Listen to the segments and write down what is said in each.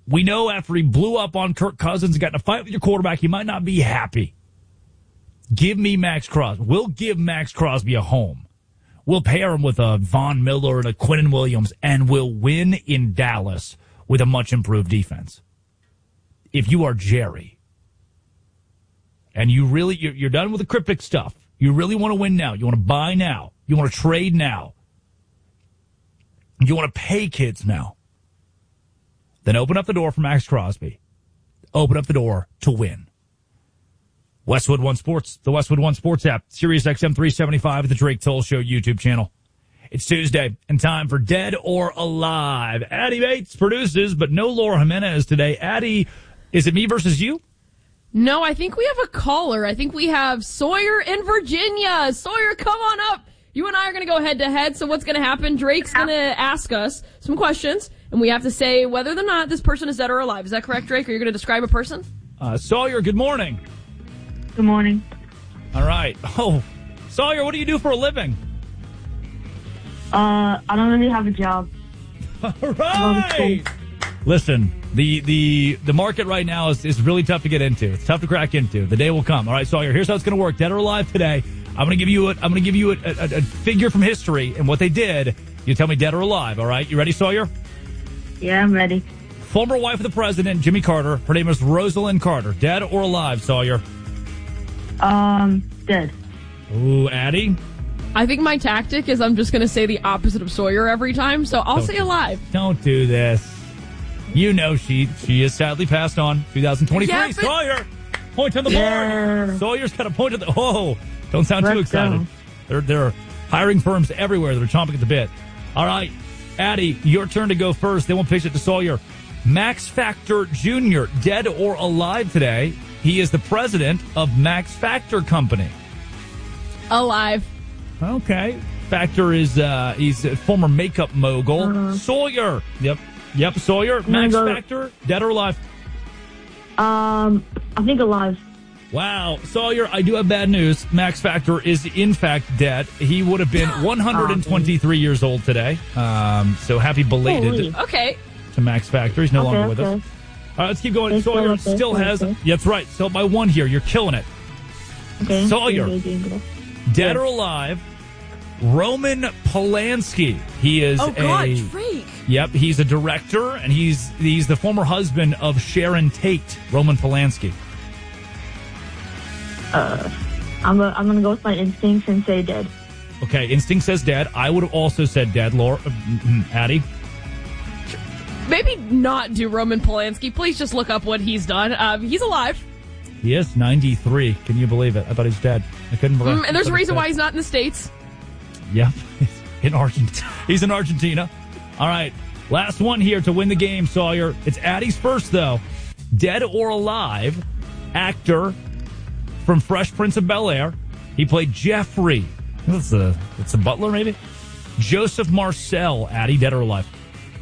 We know after he blew up on Kirk Cousins and got in a fight with your quarterback, he might not be happy. Give me Max Crosby. We'll give Max Crosby a home. We'll pair him with a Von Miller and a Quinnen Williams, and we'll win in Dallas with a much improved defense. If you are Jerry, and you're done with the cryptic stuff, you really want to win now, you want to buy now, you want to trade now, you want to pay kids now, then open up the door for Max Crosby. Open up the door to win. Westwood One Sports, the Westwood One Sports app, Sirius XM 375, the Drake Toll Show YouTube channel. It's Tuesday and time for Dead or Alive. Addie Bates produces, but no Laura Jimenez today. Addie, is it me versus you? No, I think we have a caller. I think we have Sawyer in Virginia. Sawyer, come on up. You and I are going to go head-to-head, so what's going to happen? Drake's going to ask us some questions, and we have to say whether or not this person is dead or alive. Is that correct, Drake? Are you going to describe a person? Sawyer, good morning. Good morning. All right. Oh, Sawyer, what do you do for a living? I don't really have a job. All right. Listen, the market right now is really tough to get into. It's tough to crack into. The day will come. All right, Sawyer, here's how it's going to work. Dead or alive today. I'm going to give you a figure from history and what they did. You tell me dead or alive. All right, you ready, Sawyer? Yeah, I'm ready. Former wife of the president, Jimmy Carter. Her name is Rosalind Carter. Dead or alive, Sawyer? Dead. Ooh, Addie? I think my tactic is I'm just going to say the opposite of Sawyer every time, so I'll say alive. Don't do this. You know she is sadly passed on. 2023. Yeah, Sawyer, point on the board. Sawyer's got a point at the. Oh, don't sound too excited. There are hiring firms everywhere that are chomping at the bit. All right, Addie, your turn to go first. Then we'll pitch it to Sawyer. Max Factor Jr., dead or alive today? He is the president of Max Factor Company. Alive. Okay. Factor is he's a former makeup mogul. Sawyer. Yep, Sawyer. Max Factor, dead or alive? I think alive. Wow. Sawyer, I do have bad news. Max Factor is in fact dead. He would have been 123 years old today. So happy belated to Max Factor. He's no longer with us. All right, let's keep going. Sawyer still has... That's right. Still by one here. You're killing it. Okay. Sawyer, dead or alive, Roman Polanski. He is Drake. Yep, he's a director, and he's the former husband of Sharon Tate, Roman Polanski. I'm gonna go with my instincts and say dead. Okay, instinct says dead. I would have also said dead. Laura, Addie? Maybe not do Roman Polanski. Please just look up what he's done. He's alive. He is 93. Can you believe it? I thought he was dead. I couldn't believe it. And there's a reason why he's not in the States. Yep, in Argentina. He's in Argentina. All right, last one here to win the game, Sawyer. It's Addie's first, though. Dead or alive, actor from Fresh Prince of Bel-Air. He played Jeffrey. It's a butler, maybe? Joseph Marcel. Addie, dead or alive?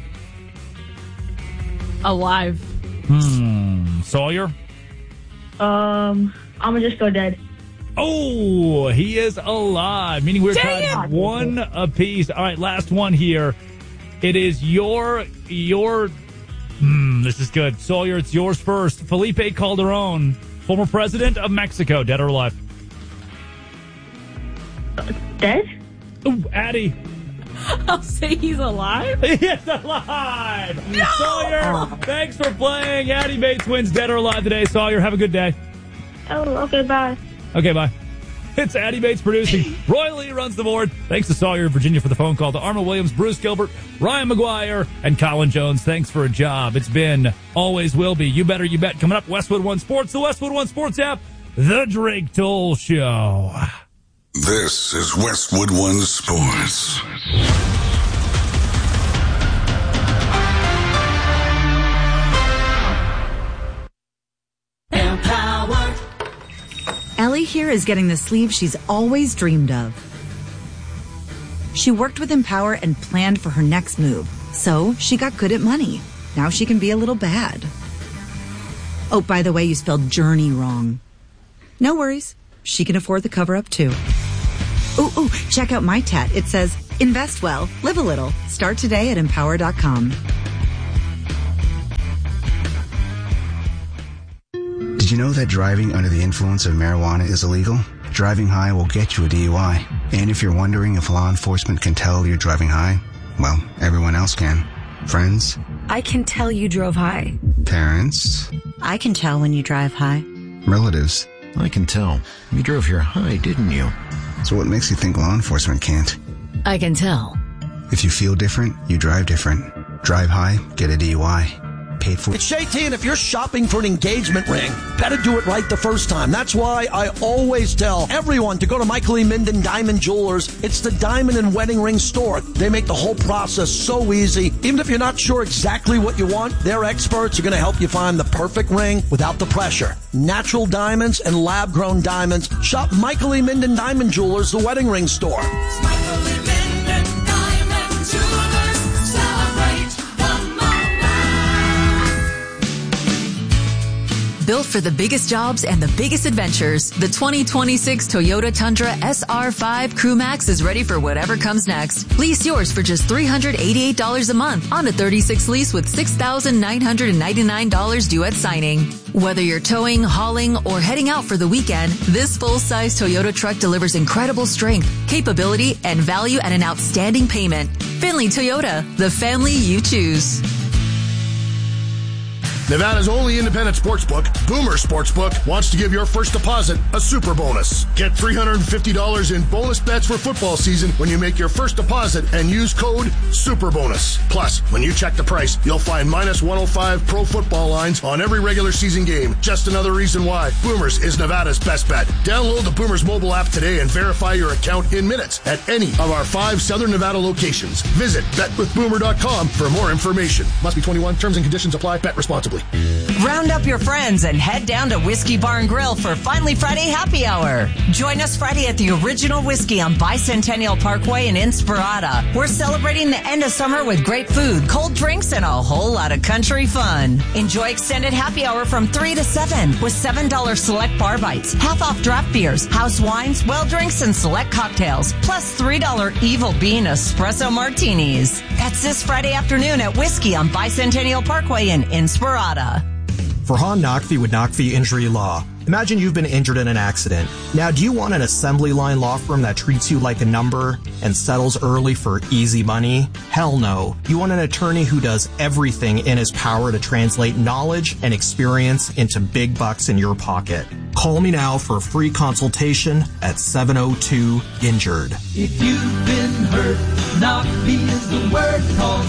Alive. Sawyer? I'm gonna just go dead. Oh, he is alive, meaning we're tied one apiece. All right, last one here. It is your. This is good, Sawyer. It's yours first. Felipe Calderon, former president of Mexico, dead or alive? Dead? Ooh, Addie. I'll say he's alive. He's alive. No! Sawyer, thanks for playing. Addie Bates wins dead or alive today. Sawyer, have a good day. Oh, okay, bye. Okay, bye. It's Addie Bates producing. Roy Lee runs the board. Thanks to Sawyer in Virginia for the phone call. To Arma Williams, Bruce Gilbert, Ryan McGuire, and Colin Jones. Thanks for a job. It's been, always will be. You better, you bet. Coming up, Westwood One Sports, the Westwood One Sports app, the Drake Toll Show. This is Westwood One Sports. Ellie here is getting the sleeve she's always dreamed of. She worked with Empower and planned for her next move, so she got good at money. Now she can be a little bad. Oh, by the way, you spelled journey wrong. No worries. She can afford the cover-up, too. Ooh, check out my tat. It says, invest well, live a little. Start today at Empower.com. Did you know that driving under the influence of marijuana is illegal? Driving high will get you a DUI. And if you're wondering if law enforcement can tell you're driving high, well, everyone else can. Friends? I can tell you drove high. Parents? I can tell when you drive high. Relatives? I can tell. You drove here high, didn't you? So what makes you think law enforcement can't? I can tell. If you feel different, you drive different. Drive high, get a DUI. Paid for. It's JT, and if you're shopping for an engagement ring, better do it right the first time. That's why I always tell everyone to go to Michael E. Minden Diamond Jewelers. It's the diamond and wedding ring store. They make the whole process so easy. Even if you're not sure exactly what you want, their experts are going to help you find the perfect ring without the pressure. Natural diamonds and lab-grown diamonds. Shop Michael E. Minden Diamond Jewelers, the wedding ring store. It's Michael E. Minden Diamond Jewelers. Celebrate the moment. Built for the biggest jobs and the biggest adventures, the 2026 Toyota Tundra SR5 Crew Max is ready for whatever comes next. Lease yours for just $388 a month on a 36 lease with $6,999 due at signing. Whether you're towing, hauling, or heading out for the weekend, this full-size Toyota truck delivers incredible strength, capability, and value at an outstanding payment. Findlay Toyota, the family you choose. Nevada's only independent sportsbook, Boomer Sportsbook, wants to give your first deposit a super bonus. Get $350 in bonus bets for football season when you make your first deposit and use code SUPERBONUS. Plus, when you check the price, you'll find minus 105 pro football lines on every regular season game. Just another reason why Boomers is Nevada's best bet. Download the Boomers mobile app today and verify your account in minutes at any of our 5 Southern Nevada locations. Visit betwithboomer.com for more information. Must be 21. Terms and conditions apply. Bet responsibly. Round up your friends and head down to Whiskey Bar and Grill for Finally Friday Happy Hour. Join us Friday at the Original Whiskey on Bicentennial Parkway in Inspirada. We're celebrating the end of summer with great food, cold drinks, and a whole lot of country fun. Enjoy extended happy hour from 3 to 7 with $7 select bar bites, half off draft beers, house wines, well drinks, and select cocktails, plus $3 Evil Bean espresso martinis. That's this Friday afternoon at Whiskey on Bicentennial Parkway in Inspirada. Farhan Naqvi with Naqvi Injury Law. Imagine you've been injured in an accident. Now, do you want an assembly line law firm that treats you like a number and settles early for easy money? Hell no. You want an attorney who does everything in his power to translate knowledge and experience into big bucks in your pocket. Call me now for a free consultation at 702-INJURED. If you've been hurt, Naqvi is the word. Call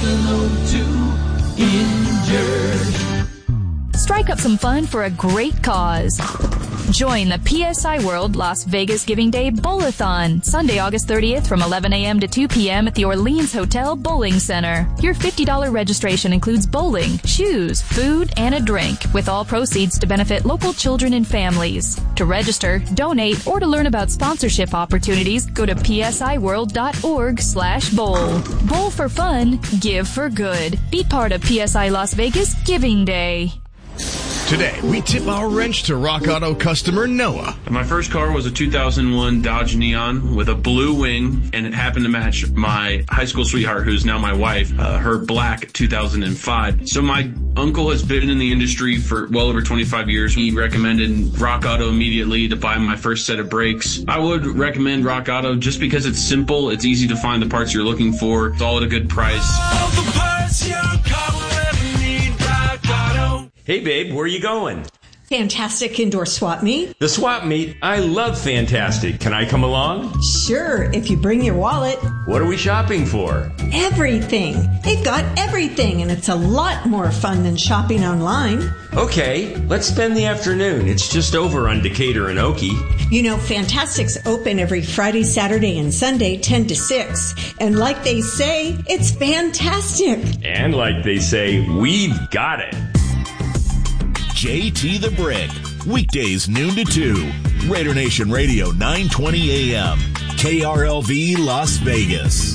702-INJURED. Strike up some fun for a great cause. Join the PSI World Las Vegas Giving Day Bowl-a-thon, Sunday, August 30th from 11 a.m. to 2 p.m. at the Orleans Hotel Bowling Center. Your $50 registration includes bowling, shoes, food, and a drink, with all proceeds to benefit local children and families. To register, donate, or to learn about sponsorship opportunities, go to psiworld.org/bowl. Bowl for fun, give for good. Be part of PSI Las Vegas Giving Day. Today, we tip our wrench to Rock Auto customer Noah. My first car was a 2001 Dodge Neon with a blue wing, and it happened to match my high school sweetheart, who's now my wife, her black 2005. So my uncle has been in the industry for well over 25 years. He recommended Rock Auto immediately to buy my first set of brakes. I would recommend Rock Auto just because it's simple, it's easy to find the parts you're looking for, it's all at a good price. All the parts your car will ever need, Rock Auto. Hey, babe, where are you going? Fantastic Indoor Swap Meet. The swap meet? I love Fantastic. Can I come along? Sure, if you bring your wallet. What are we shopping for? Everything. They've got everything, and it's a lot more fun than shopping online. Okay, let's spend the afternoon. It's just over on Decatur and Okie. You know, Fantastic's open every Friday, Saturday, and Sunday, 10 to 6. And like they say, it's fantastic. And like they say, we've got it. JT the Brick. Weekdays noon to 2. Raider Nation Radio 920 AM. KRLV Las Vegas.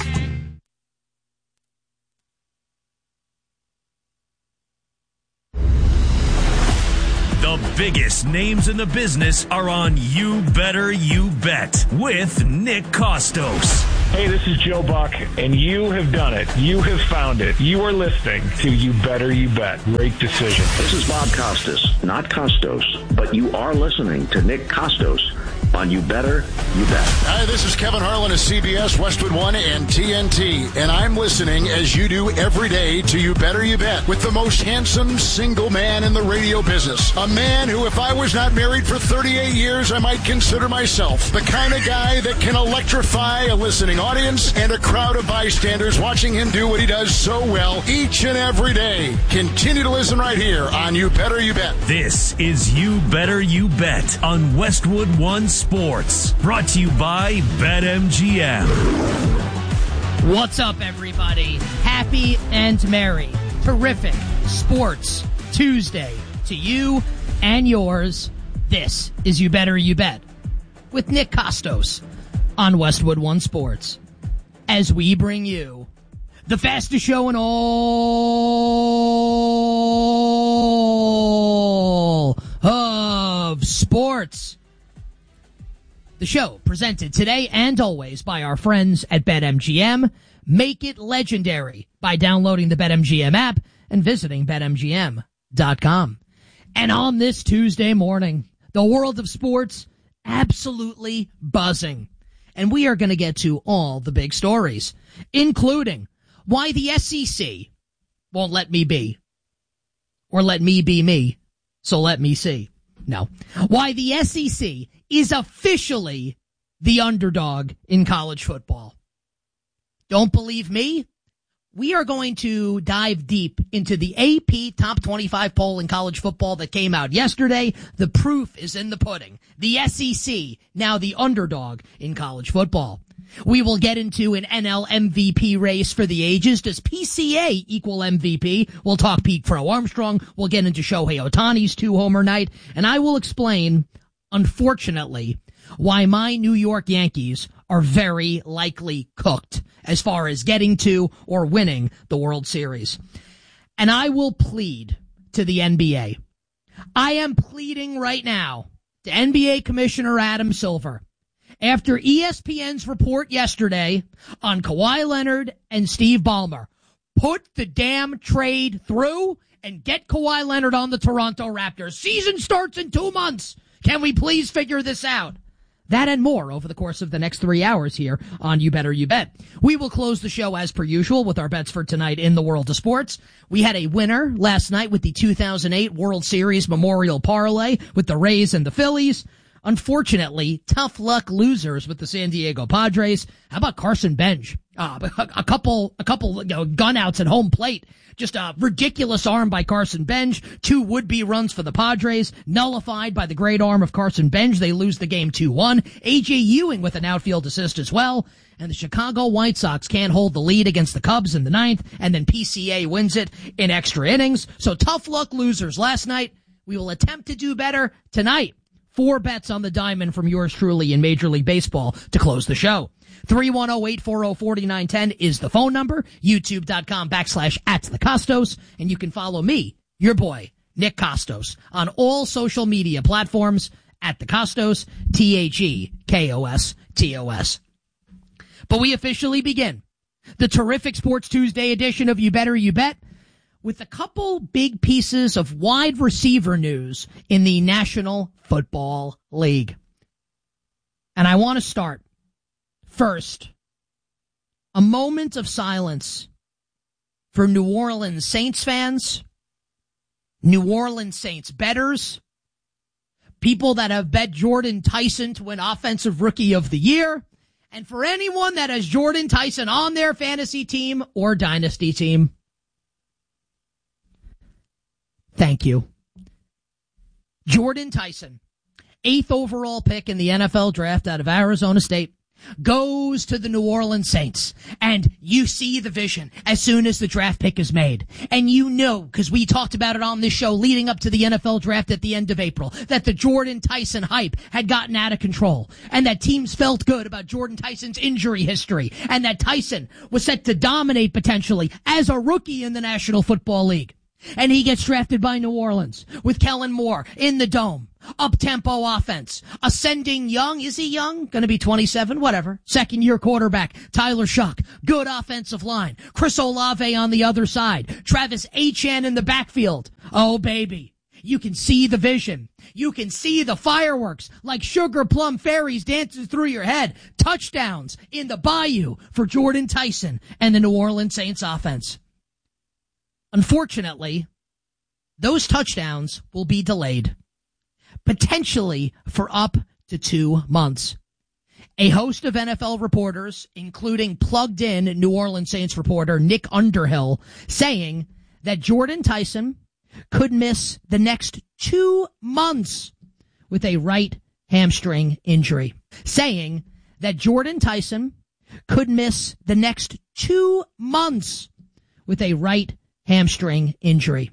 The biggest names in the business are on You Better You Bet with Nick Costos. Hey, this is Joe Buck, and you have done it. You have found it. You are listening to You Better You Bet. Great decision. This is Bob Costas, not Costos, but you are listening to Nick Costos on You Better You Bet. Hi, this is Kevin Harlan of CBS, Westwood One, and TNT, and I'm listening as you do every day to You Better You Bet with the most handsome single man in the radio business. A man who, if I was not married for 38 years, I might consider myself the kind of guy that can electrify a listening audience and a crowd of bystanders watching him do what he does so well each and every day. Continue to listen right here on You Better You Bet. This is You Better You Bet on Westwood One Sports. Brought to you by BetMGM. What's up, everybody? Happy and merry, terrific Sports Tuesday to you and yours. This is You Better You Bet with Nick Costos on Westwood One Sports, as we bring you the fastest show in all of sports. The show presented today and always by our friends at BetMGM. Make it legendary by downloading the BetMGM app and visiting BetMGM.com. And on this Tuesday morning, the world of sports absolutely buzzing. And we are going to get to all the big stories, including why the SEC won't let me be, or let me be me, so let me see. No. Why the SEC is officially the underdog in college football. Don't believe me? We are going to dive deep into the AP Top 25 poll in college football that came out yesterday. The proof is in the pudding. The SEC, now the underdog in college football. We will get into an NL MVP race for the ages. Does PCA equal MVP? We'll talk Pete Crow-Armstrong. We'll get into Shohei Ohtani's 2-homer night. And I will explain, unfortunately, why my New York Yankees are very likely cooked as far as getting to or winning the World Series. And I will plead to the NBA. I am pleading right now to NBA Commissioner Adam Silver. After ESPN's report yesterday on Kawhi Leonard and Steve Ballmer, put the damn trade through and get Kawhi Leonard on the Toronto Raptors. Season starts in 2 months. Can we please figure this out? That and more over the course of the next 3 hours here on You Better You Bet. We will close the show as per usual with our bets for tonight in the world of sports. We had a winner last night with the 2008 World Series Memorial Parlay with the Rays and the Phillies. Unfortunately, tough luck losers with the San Diego Padres. How about Carson Bench? A couple gun outs at home plate. Just a ridiculous arm by Carson Bench. 2 would-be runs for the Padres, nullified by the great arm of Carson Bench. They lose the game 2-1. A.J. Ewing with an outfield assist as well. And the Chicago White Sox can't hold the lead against the Cubs in the 9th, and then PCA wins it in extra innings. So tough luck losers last night. We will attempt to do better tonight. 4 bets on the diamond from yours truly in Major League Baseball to close the show. 310-840-4910 is the phone number. YouTube.com/@thecostos. And you can follow me, your boy, Nick Costos, on all social media platforms at the Costos, TheKostos. But we officially begin the terrific Sports Tuesday edition of You Better You Bet with a couple big pieces of wide receiver news in the National Football League. And I want to start first, a moment of silence for New Orleans Saints fans, New Orleans Saints bettors, people that have bet Jordan Tyson to win Offensive Rookie of the Year, and for anyone that has Jordan Tyson on their fantasy team or dynasty team. Thank you. Jordan Tyson, 8th overall pick in the NFL draft out of Arizona State, goes to the New Orleans Saints. And you see the vision as soon as the draft pick is made. And you know, because we talked about it on this show leading up to the NFL draft at the end of April, that the Jordan Tyson hype had gotten out of control. And that teams felt good about Jordan Tyson's injury history. And that Tyson was set to dominate potentially as a rookie in the National Football League. And he gets drafted by New Orleans with Kellen Moore in the Dome. Up-tempo offense. Ascending young. Is he young? Going to be 27? Whatever. Second-year quarterback. Tyler Shuck. Good offensive line. Chris Olave on the other side. Travis Etienne in the backfield. Oh, baby. You can see the vision. You can see the fireworks like sugar plum fairies dancing through your head. Touchdowns in the bayou for Jordan Tyson and the New Orleans Saints offense. Unfortunately, those touchdowns will be delayed, potentially for up to 2 months. A host of NFL reporters, including plugged-in New Orleans Saints reporter Nick Underhill, saying that Jordan Tyson could miss the next 2 months with a right hamstring injury. Saying that Jordan Tyson could miss the next 2 months with a right hamstring injury.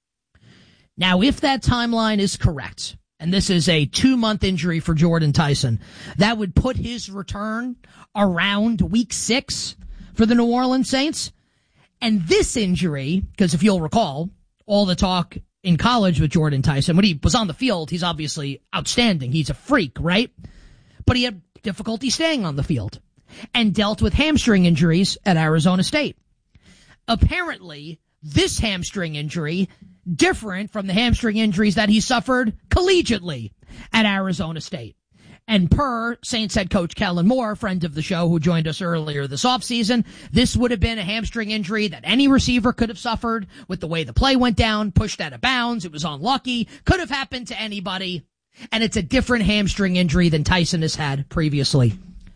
Now, if that timeline is correct, and this is a 2-month injury for Jordan Tyson, that would put his return around week 6 for the New Orleans Saints. And this injury, because if you'll recall, all the talk in college with Jordan Tyson, when he was on the field, he's obviously outstanding. He's a freak, right? But he had difficulty staying on the field and dealt with hamstring injuries at Arizona State. Apparently, this hamstring injury, different from the hamstring injuries that he suffered collegiately at Arizona State. And per Saints head coach Kellen Moore, friend of the show who joined us earlier this offseason, this would have been a hamstring injury that any receiver could have suffered with the way the play went down, pushed out of bounds. It was unlucky, could have happened to anybody. And it's a different hamstring injury than Tyson has had previously.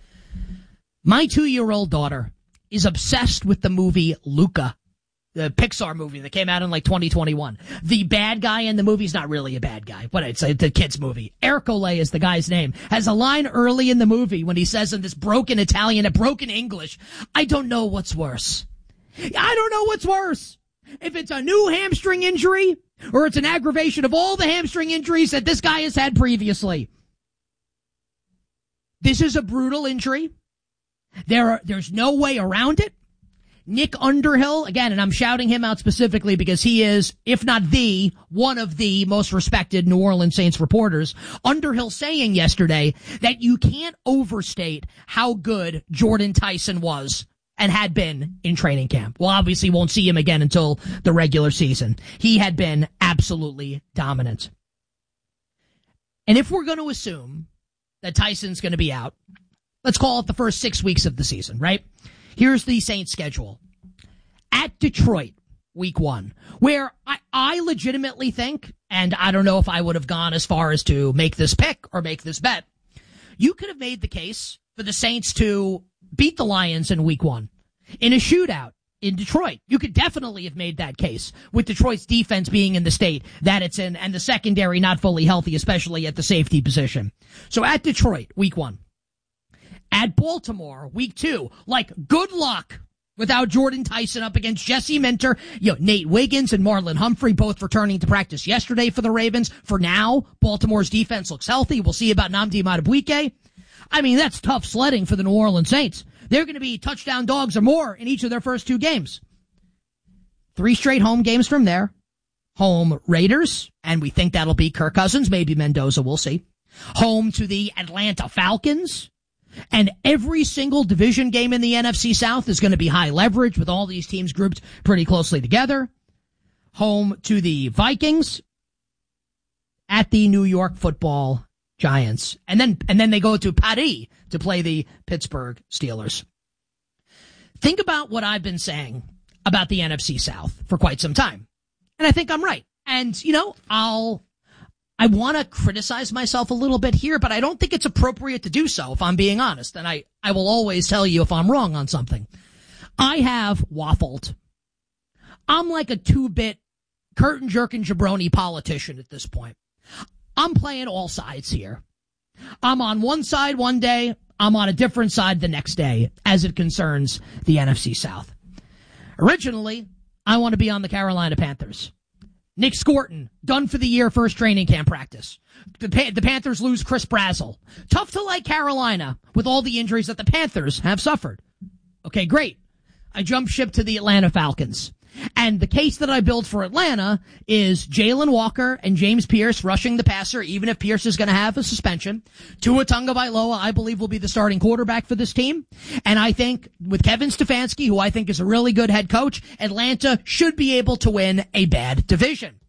My 2-year-old daughter is obsessed with the movie Luca, the Pixar movie that came out in like 2021. The bad guy in the movie is not really a bad guy, but it's the kid's movie. Ercole is the guy's name. Has a line early in the movie when he says in this broken Italian, broken English, I don't know what's worse. I don't know what's worse. If it's a new hamstring injury or it's an aggravation of all the hamstring injuries that this guy has had previously. This is a brutal injury. There's no way around it. Nick Underhill, again, and I'm shouting him out specifically because he is, if not one of the most respected New Orleans Saints reporters. Underhill saying yesterday that you can't overstate how good Jordan Tyson was and had been in training camp. Well, obviously won't see him again until the regular season. He had been absolutely dominant. And if we're going to assume that Tyson's going to be out, let's call it the first 6 weeks of the season, right? Here's the Saints schedule. At Detroit, week 1, where I legitimately think, and I don't know if I would have gone as far as to make this pick or make this bet, you could have made the case for the Saints to beat the Lions in week 1 in a shootout in Detroit. You could definitely have made that case with Detroit's defense being in the state that it's in and the secondary not fully healthy, especially at the safety position. So at Detroit, week 1. At Baltimore, week 2, good luck without Jordan Tyson up against Jesse Minter. Nate Wiggins and Marlon Humphrey both returning to practice yesterday for the Ravens. For now, Baltimore's defense looks healthy. We'll see about Nnamdi Madubuike. I mean, that's tough sledding for the New Orleans Saints. They're going to be touchdown dogs or more in each of their first 2 games. 3 straight home games from there. Home Raiders, and we think that'll be Kirk Cousins, maybe Mendoza, we'll see. Home to the Atlanta Falcons. And every single division game in the NFC South is going to be high leverage with all these teams grouped pretty closely together. Home to the Vikings, at the New York Football Giants. And then they go to Paris to play the Pittsburgh Steelers. Think about what I've been saying about the NFC South for quite some time. And I think I'm right. And, I want to criticize myself a little bit here, but I don't think it's appropriate to do so, if I'm being honest. And I will always tell you if I'm wrong on something. I have waffled. I'm like a 2-bit curtain-jerking jabroni politician at this point. I'm playing all sides here. I'm on one side one day. I'm on a different side the next day as it concerns the NFC South. Originally, I want to be on the Carolina Panthers. Nick Scorton, done for the year, first training camp practice. The Panthers lose Chris Brazzell. Tough to like Carolina with all the injuries that the Panthers have suffered. Okay, great. I jump ship to the Atlanta Falcons. And the case that I build for Atlanta is Jalen Walker and James Pierce rushing the passer, even if Pierce is going to have a suspension. Tua Tagovailoa, I believe, will be the starting quarterback for this team. And I think with Kevin Stefanski, who I think is a really good head coach, Atlanta should be able to win a bad division.